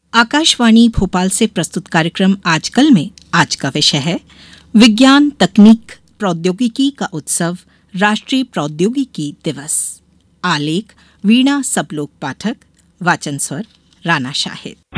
आकाशवाणी भोपाल से प्रस्तुत कार्यक्रम आजकल में आज का विषय है विज्ञान तकनीक प्रौद्योगिकी का उत्सव राष्ट्रीय प्रौद्योगिकी दिवस। आलेख वीणा सबलोक पाठक, वाचन स्वर राना शाहिद।